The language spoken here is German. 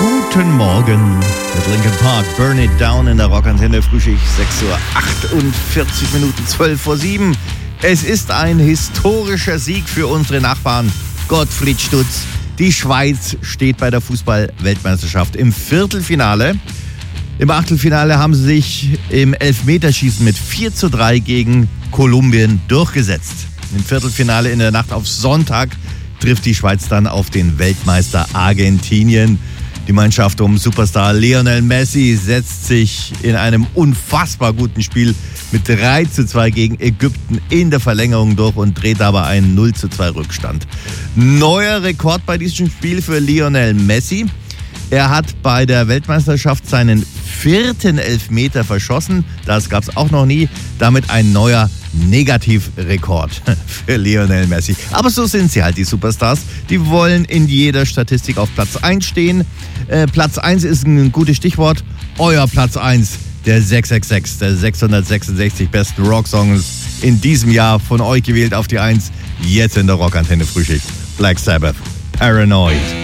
Guten Morgen mit Linkin Park, Burn It Down in der Rockantenne, Frühschicht, 6:48 Uhr, 7:12. Es ist ein historischer Sieg für unsere Nachbarn. Gottfried Stutz. Die Schweiz steht bei der Fußball-Weltmeisterschaft im Viertelfinale. Im Achtelfinale haben sie sich im Elfmeterschießen mit 4:3 gegen Kolumbien durchgesetzt. Im Viertelfinale in der Nacht auf Sonntag trifft die Schweiz dann auf den Weltmeister Argentinien. Die Mannschaft um Superstar Lionel Messi setzt sich in einem unfassbar guten Spiel mit 3:2 gegen Ägypten in der Verlängerung durch und dreht aber einen 0:2 Rückstand. Neuer Rekord bei diesem Spiel für Lionel Messi. Er hat bei der Weltmeisterschaft seinen 4. Elfmeter verschossen. Das gab es auch noch nie. Damit ein neuer Negativrekord für Lionel Messi. Aber so sind sie halt, die Superstars. Die wollen in jeder Statistik auf Platz 1 stehen. Platz 1 ist ein gutes Stichwort. Euer Platz 1, der 666, der 666 besten Rocksongs in diesem Jahr von euch gewählt auf die 1. Jetzt in der Rockantenne Frühschicht. Black Sabbath, Paranoid.